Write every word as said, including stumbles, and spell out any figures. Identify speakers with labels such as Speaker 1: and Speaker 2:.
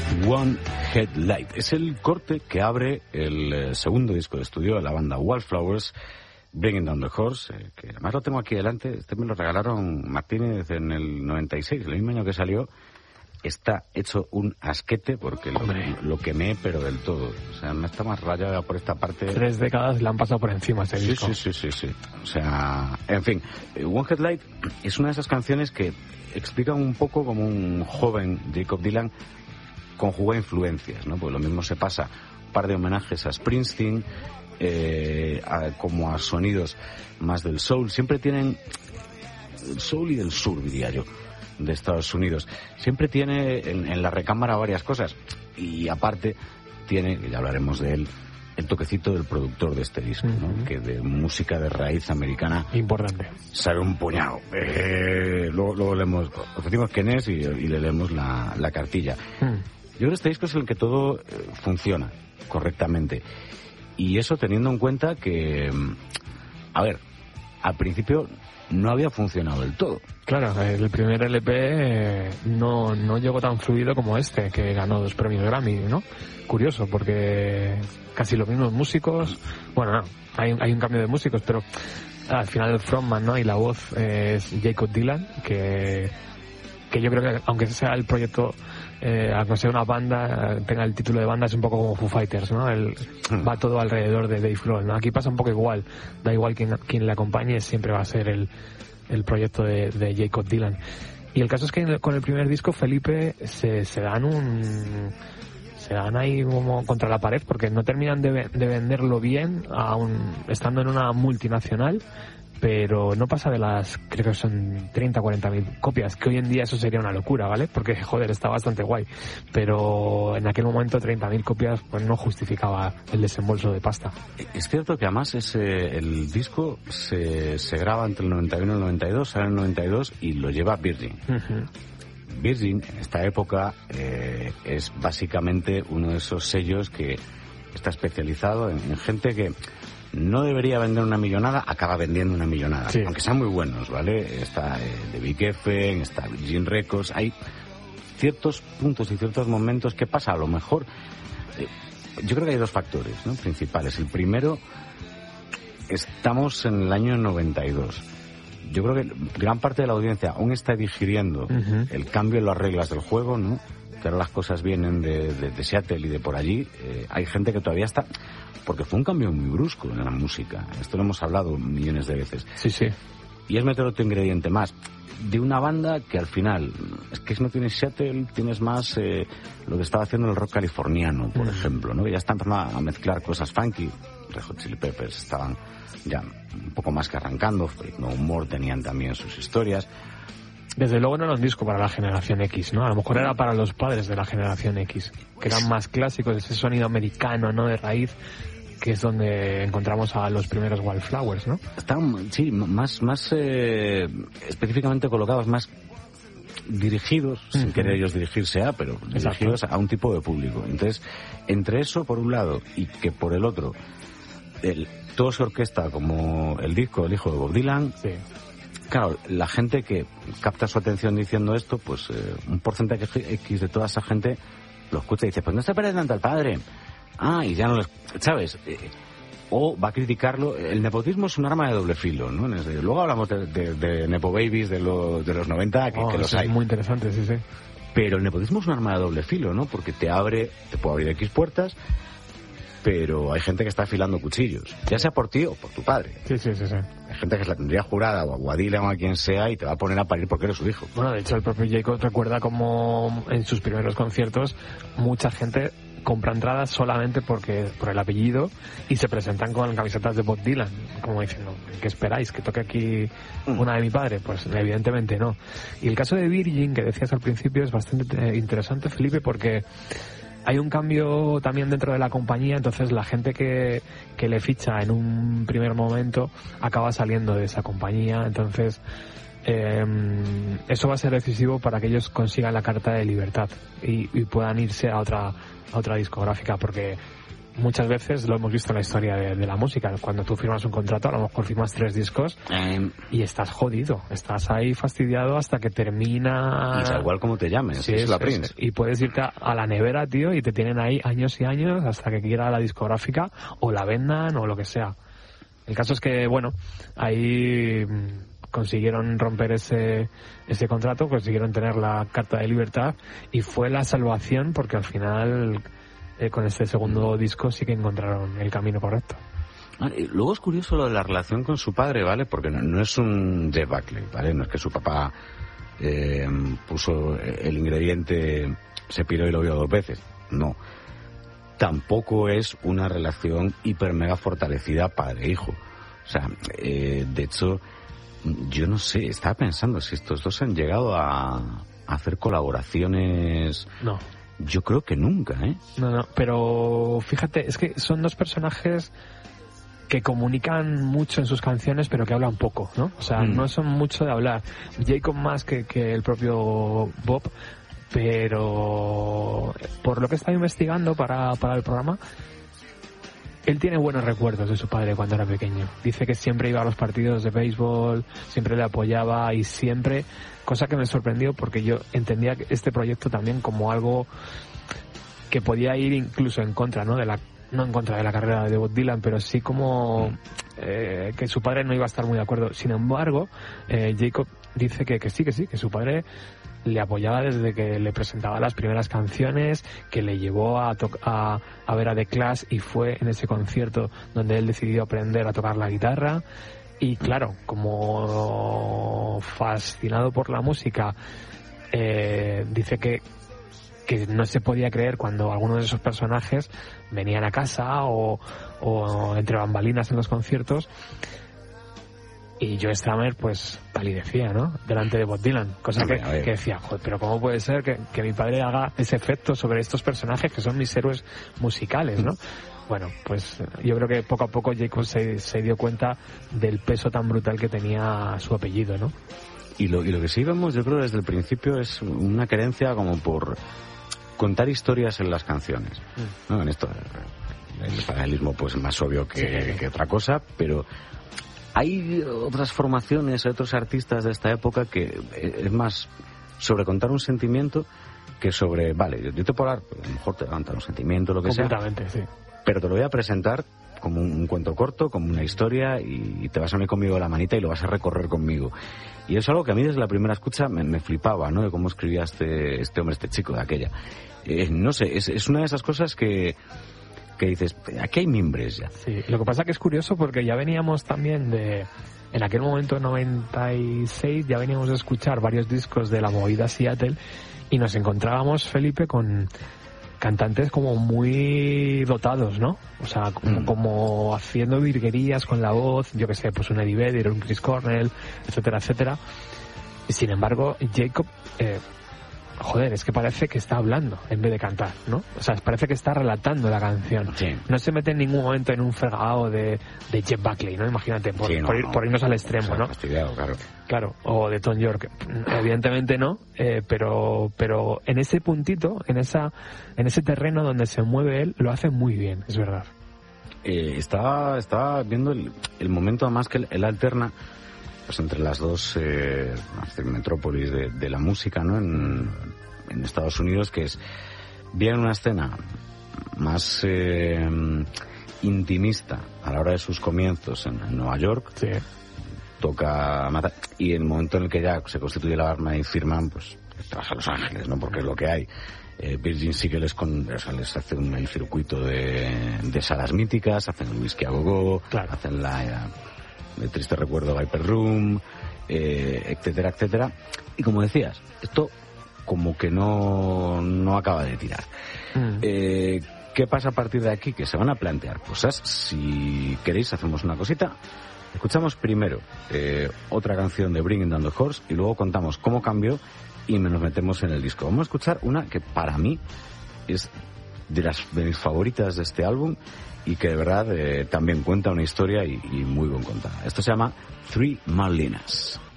Speaker 1: One Headlight. Es el corte que abre el eh, segundo disco de estudio de la banda Wildflowers, Bringing Down the Horse, eh, que además lo tengo aquí delante. Este me lo regalaron Martínez en el noventa y seis, el mismo año que salió. Está hecho un asquete porque lo, lo quemé, pero del todo. O sea, no está más rayada por esta parte.
Speaker 2: Tres décadas le han pasado por encima a este
Speaker 1: sí,
Speaker 2: disco.
Speaker 1: Sí, sí, sí, sí. O sea, en fin, One Headlight es una de esas canciones que explican un poco como un joven Jakob Dylan conjuga influencias, ¿no? Pues lo mismo se pasa un par de homenajes a Springsteen, eh, a, como a sonidos más del soul. Siempre tienen el soul y del sur, diría yo, de Estados Unidos. Siempre tiene en, en la recámara varias cosas. Y aparte tiene, y ya hablaremos de él, el toquecito del productor de este disco, ¿no? Uh-huh. Que de música de raíz americana
Speaker 2: importante
Speaker 1: sabe un puñado. Eh, luego, luego leemos, ofrecimos quién es y, y le leemos la, la cartilla. Uh-huh. Yo creo que este disco es el que todo eh, funciona correctamente. Y eso teniendo en cuenta que, a ver, al principio no había funcionado del todo.
Speaker 2: Claro, el primer L P eh, no, no llegó tan fluido como este, que ganó dos premios Grammy, ¿no? Curioso, porque casi los mismos músicos, bueno, no, hay, hay un cambio de músicos, pero al final el frontman, ¿no? Y la voz eh, es Jakob Dylan, que, que yo creo que aunque sea el proyecto, eh, aunque sea una banda, tenga el título de banda, es un poco como Foo Fighters, ¿no? El, va todo alrededor de Dave Grohl, ¿no? Aquí pasa un poco igual, da igual quien, quien le acompañe, siempre va a ser el, el proyecto de, de Jakob Dylan. Y el caso es que con el primer disco Felipe se, se dan un... se dan ahí como contra la pared porque no terminan de, de venderlo bien, aún estando en una multinacional, pero no pasa de las, creo que son treinta, cuarenta mil copias, que hoy en día eso sería una locura, ¿vale? Porque, joder, está bastante guay, pero en aquel momento treinta mil copias pues no justificaba el desembolso de pasta.
Speaker 1: Es cierto que además ese, el disco se, se graba entre el noventa y uno y el noventa y dos, sale en el noventa y dos y lo lleva Virgin. Uh-huh. Virgin, en esta época, eh, es básicamente uno de esos sellos que está especializado en, en gente que no debería vender una millonada, acaba vendiendo una millonada. Sí. Aunque sean muy buenos, ¿vale? Está eh, The Big F, está Virgin Records, hay ciertos puntos y ciertos momentos que pasa. A lo mejor, eh, yo creo que hay dos factores, ¿no? Principales. El primero, estamos en el año noventa y dos. Yo creo que gran parte de la audiencia aún está digiriendo uh-huh. el cambio en las reglas del juego, ¿no? Que ahora las cosas vienen de, de, de Seattle y de por allí. Eh, hay gente que todavía está... Porque fue un cambio muy brusco en la música. Esto lo hemos hablado millones de veces.
Speaker 2: Sí, sí.
Speaker 1: Y es meter otro ingrediente más. De una banda que al final... Es que si no tienes Seattle, tienes más eh, lo que estaba haciendo el rock californiano, por uh-huh. ejemplo, ¿no? Que ya está empezando a mezclar cosas funky. Red Hot Chili Peppers estaban ya un poco más que arrancando. No Humor tenían también sus historias.
Speaker 2: Desde luego no era un disco para la generación X, ¿no? A lo mejor era para los padres de la generación X, que eran más clásicos, ese sonido americano, ¿no? De raíz, que es donde encontramos a los primeros Wildflowers, ¿no?
Speaker 1: Estaban, sí, más, más eh, específicamente colocados, más dirigidos, uh-huh. sin querer ellos dirigirse a, pero Exacto. dirigidos a un tipo de público. Entonces, entre eso por un lado y que por el otro, el, todo se orquesta como el disco El hijo de Bob Dylan.
Speaker 2: Sí.
Speaker 1: Claro, la gente que capta su atención diciendo esto, pues eh, un porcentaje X de toda esa gente lo escucha y dice, pues no se parece tanto al padre. Ah, y ya no les... ¿Sabes? Eh, o va a criticarlo. El nepotismo es un arma de doble filo, ¿no? Luego hablamos de, de, de nepo babies de, lo, de los noventa, que,
Speaker 2: oh,
Speaker 1: que los hay.
Speaker 2: Es muy interesante, sí, sí.
Speaker 1: Pero el nepotismo es un arma de doble filo, ¿no? Porque te abre, te puede abrir X puertas, pero hay gente que está afilando cuchillos, ya sea por ti o por tu padre.
Speaker 2: Sí, sí, sí, sí.
Speaker 1: Hay gente que se la tendría jurada o a Dylan o a quien sea y te va a poner a parir porque eres su hijo.
Speaker 2: Bueno, de hecho el propio Jakob recuerda como en sus primeros conciertos mucha gente compra entradas solamente porque por el apellido y se presentan con camisetas de Bob Dylan, como diciendo, ¿qué esperáis? ¿Que toque aquí una de mi padre? Pues evidentemente no. Y el caso de Virgin, que decías al principio, es bastante interesante, Felipe, porque hay un cambio también dentro de la compañía, entonces la gente que, que le ficha en un primer momento acaba saliendo de esa compañía, entonces eh, eso va a ser decisivo para que ellos consigan la carta de libertad y, y puedan irse a otra a otra discográfica, porque muchas veces lo hemos visto en la historia de, de la música. Cuando tú firmas un contrato, a lo mejor firmas tres discos
Speaker 1: eh,
Speaker 2: y estás jodido. Estás ahí fastidiado hasta que termina...
Speaker 1: Y da igual como te llames,
Speaker 2: sí,
Speaker 1: es,
Speaker 2: es
Speaker 1: la
Speaker 2: es,
Speaker 1: Prince.
Speaker 2: Y puedes irte a la nevera, tío, y te tienen ahí años y años hasta que quiera la discográfica o la vendan o lo que sea. El caso es que, bueno, ahí consiguieron romper ese ese contrato, consiguieron tener la carta de libertad y fue la salvación porque al final eh, con este segundo disco sí que encontraron el camino correcto.
Speaker 1: Luego es curioso lo de la relación con su padre, ¿vale? Porque no, no es un Jeff Buckley, ¿vale? No es que su papá eh, puso el ingrediente, se piró y lo vio dos veces. No. Tampoco es una relación hiper mega fortalecida padre-hijo. O sea, eh, de hecho, yo no sé, estaba pensando si estos dos han llegado a, a hacer colaboraciones.
Speaker 2: No.
Speaker 1: Yo creo que nunca, ¿eh?
Speaker 2: No, no, pero fíjate, es que son dos personajes que comunican mucho en sus canciones, pero que hablan poco, ¿no? O sea, mm. no son mucho de hablar. Jacob más que, que el propio Bob, pero por lo que he estado investigando para, para el programa, él tiene buenos recuerdos de su padre cuando era pequeño. Dice que siempre iba a los partidos de béisbol, siempre le apoyaba y siempre, cosa que me sorprendió porque yo entendía este proyecto también como algo que podía ir incluso en contra, ¿no? De la no en contra de la carrera de Bob Dylan, pero sí como eh, que su padre no iba a estar muy de acuerdo. Sin embargo, eh, Jacob dice que, que sí, que sí, que su padre le apoyaba desde que le presentaba las primeras canciones, que le llevó a, to- a, a ver a The Clash y fue en ese concierto donde él decidió aprender a tocar la guitarra. Y claro, como fascinado por la música, eh, dice que que no se podía creer cuando algunos de esos personajes venían a casa o, o entre bambalinas en los conciertos y Joe Strummer pues palidecía, ¿no? Delante de Bob Dylan, cosa que, que decía, joder, pero ¿cómo puede ser que, que mi padre haga ese efecto sobre estos personajes que son mis héroes musicales, ¿no? Bueno, pues yo creo que poco a poco Jacob se, se dio cuenta del peso tan brutal que tenía su apellido, ¿no?
Speaker 1: Y lo, y lo que sí vemos, yo creo, desde el principio es una querencia como por contar historias en las canciones, ¿no? En esto el paralelismo pues más obvio que, sí. que otra cosa, pero hay otras formaciones, otros artistas de esta época que es más sobre contar un sentimiento que sobre, vale, yo te puedo hablar, a lo mejor te va a contar un sentimiento, lo que sea,
Speaker 2: sí.
Speaker 1: pero te lo voy a presentar como un, un cuento corto, como una historia, y, y te vas a unir conmigo de la manita y lo vas a recorrer conmigo. Y eso es algo que a mí desde la primera escucha me, me flipaba, ¿no? De cómo escribía este, este hombre, este chico de aquella. Eh, no sé, es, es una de esas cosas que, que dices, aquí hay mimbres ya.
Speaker 2: Sí, lo que pasa que es curioso porque ya veníamos también de... En aquel momento, en noventa y seis, ya veníamos de escuchar varios discos de la movida Seattle y nos encontrábamos, Felipe, con cantantes como muy dotados, ¿no? O sea, como, mm. como haciendo virguerías con la voz, yo que sé, pues un Eddie Vedder, un Chris Cornell, etcétera, etcétera. Y sin embargo, Jacob, eh, joder, es que parece que está hablando en vez de cantar, ¿no? O sea, parece que está relatando la canción.
Speaker 1: Sí.
Speaker 2: No se mete en ningún momento en un fregado de, de Jeff Buckley, ¿no? Imagínate, por,
Speaker 1: sí, no,
Speaker 2: por, ir,
Speaker 1: no.
Speaker 2: por irnos al extremo, o sea,
Speaker 1: ¿no?
Speaker 2: Fastidiado,
Speaker 1: claro.
Speaker 2: Claro, o de Tom York. Evidentemente no, eh, pero pero en ese puntito, en esa en ese terreno donde se mueve él, lo hace muy bien, es verdad.
Speaker 1: Eh, estaba, estaba viendo el, el momento además que él, él alterna pues entre las dos eh, metrópolis de, de la música, ¿no? En, en Estados Unidos, que es bien una escena más eh, intimista a la hora de sus comienzos en, en Nueva York.
Speaker 2: Sí.
Speaker 1: Toca matar, y en el momento en el que ya se constituye la Band y firman, pues te vas a Los Ángeles, ¿no? Porque es lo que hay. Eh, Virgin sí que les, con, o sea, les hacen el circuito de, de salas míticas, hacen el Whisky a Go-Go,
Speaker 2: claro.
Speaker 1: hacen la de triste recuerdo Viper Room, eh, etcétera, etcétera. Y como decías, esto como que no, no acaba de tirar. Mm. Eh, ¿Qué pasa a partir de aquí? Que se van a plantear cosas. Si queréis, hacemos una cosita. Escuchamos primero eh, otra canción de Bringing Down the Horse y luego contamos cómo cambió y nos metemos en el disco. Vamos a escuchar una que para mí es de las de mis favoritas de este álbum y que de verdad eh, también cuenta una historia y, y muy bien contada. Esto se llama Three Marlinas.